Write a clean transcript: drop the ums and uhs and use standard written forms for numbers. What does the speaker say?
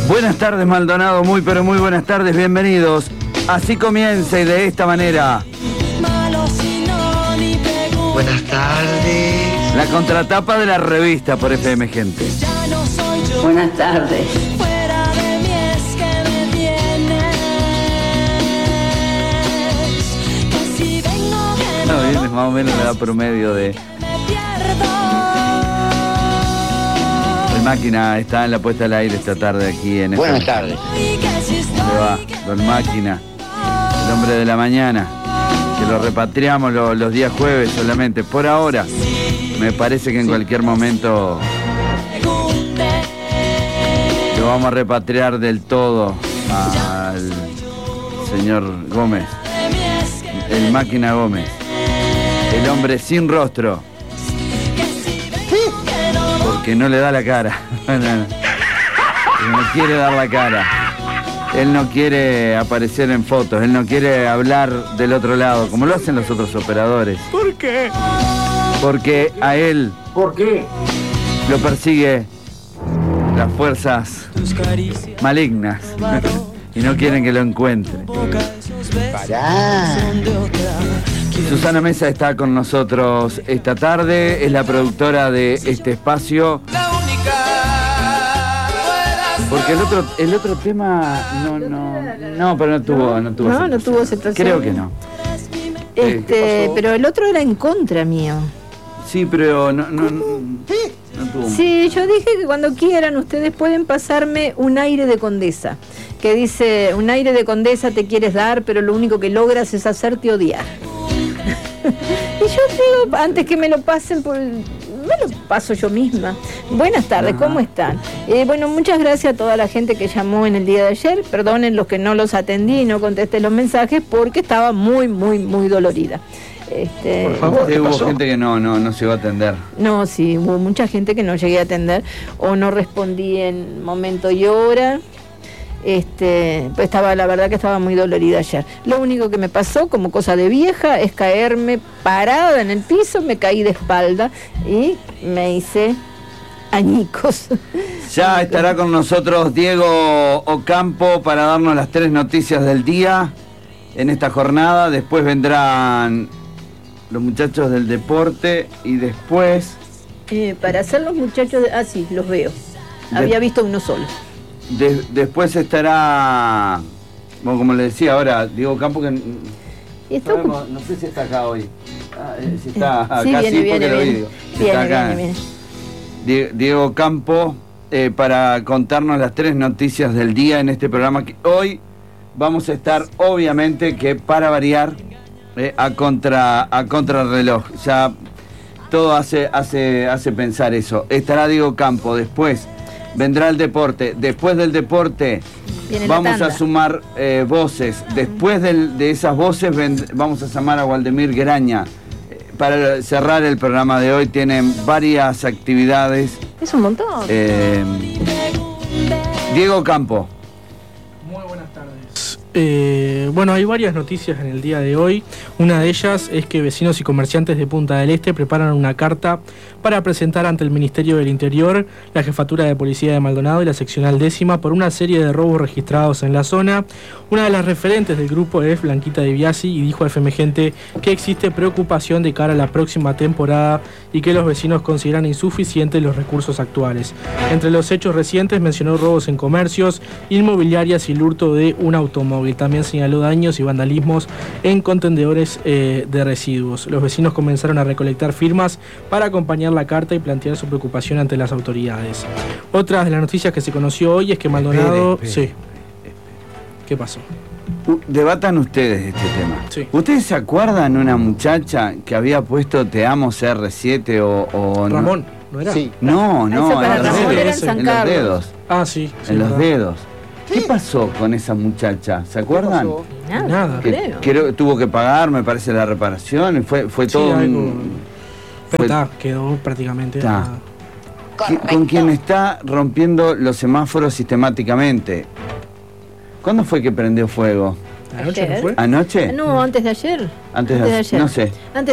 Buenas tardes, Maldonado, muy pero muy buenas tardes, bienvenidos. Así comienza y de esta manera. Buenas tardes. La contratapa de la revista por FM Gente. Buenas tardes. No, bien, más o menos la edad promedio de... El Máquina está en la puesta al aire esta tarde aquí en... Buenas tardes. ¿Cómo va? Don Máquina, el hombre de la mañana, que lo repatriamos los días jueves solamente. Por ahora, me parece que en cualquier momento lo vamos a repatriar del todo al señor Gómez, el Máquina Gómez, el hombre sin rostro, porque no le da la cara, no quiere dar la cara. Él no quiere aparecer en fotos, él no quiere hablar del otro lado, como lo hacen los otros operadores. ¿Por qué? Porque a él... ¿Por qué? Lo persigue las fuerzas malignas y no quieren que lo encuentre. Pará. Susana Mesa está con nosotros esta tarde, es la productora de este espacio. Porque el otro tema pero no tuvo aceptación. Creo que no. Pero el otro era en contra mío. Sí, pero no tuvo. Sí, yo dije que cuando quieran ustedes pueden pasarme un aire de condesa, que dice, un aire de condesa te quieres dar, pero lo único que logras es hacerte odiar. Y yo digo, antes que me lo pasen me lo paso yo misma. Buenas tardes, ¿cómo están? Bueno, muchas gracias a toda la gente que llamó en el día de ayer. Perdonen los que no los atendí y no contesté los mensajes porque estaba muy dolorida. Por favor, hubo gente que no llegó a atender. No, sí, hubo mucha gente que no llegué a atender o no respondí en momento y hora. Pues la verdad que estaba muy dolorida ayer. Lo único que me pasó como cosa de vieja es caerme parada en el piso, me caí de espalda y me hice añicos. Ya estará con nosotros Diego Ocampo para darnos las 3 noticias del día en esta jornada. Después vendrán los muchachos del deporte y después... para hacer los muchachos... sí, los veo. Había visto uno solo. Después estará, bueno, como le decía ahora, Diego Campo, que no sé si está acá hoy. Si está acá, sí, viene, sí, porque viene, lo viene. digo. Viene. Diego Campo, para contarnos las 3 noticias del día en este programa, que hoy vamos a estar, obviamente, que para variar, a contrarreloj. Ya todo hace pensar eso. Estará Diego Campo, después vendrá el deporte, después del deporte vamos a sumar voces, después de esas voces vamos a llamar a Waldemir Graña. Para cerrar el programa de hoy tienen varias actividades. Es un montón. Diego Campo. Muy buenas tardes. Bueno, hay varias noticias en el día de hoy. Una de ellas es que vecinos y comerciantes de Punta del Este preparan una carta para presentar ante el Ministerio del Interior, la Jefatura de Policía de Maldonado y la Seccional 10ª por una serie de robos registrados en la zona. Una de las referentes del grupo es Blanquita de Biasi y dijo a FM Gente que existe preocupación de cara a la próxima temporada y que los vecinos consideran insuficientes los recursos actuales. Entre los hechos recientes mencionó robos en comercios, inmobiliarias y el hurto de un automóvil. También señaló daños y vandalismos en contenedores de residuos. Los vecinos comenzaron a recolectar firmas para acompañar la carta y plantear su preocupación ante las autoridades. Otra de las noticias que se conoció hoy es que Maldonado... Sí. ¿Qué pasó? Debatan ustedes este tema. Sí. ¿Ustedes se acuerdan una muchacha que había puesto Te amo CR7 o Ramón, ¿no era? Sí. No, Eso para en Ramón era en San los Carlos. dedos. Ah, sí. En los ¿verdad? dedos. ¿Qué pasó con esa muchacha? ¿Se acuerdan? Nada. Que tuvo que pagar, me parece, la reparación y fue Sí, todo algo... un... Pero quedó prácticamente... Con quien está rompiendo los semáforos sistemáticamente. ¿Cuándo fue que prendió fuego? ¿Anoche no fue? ¿Anoche? No, antes de ayer. Antes de ayer. No sé. Antes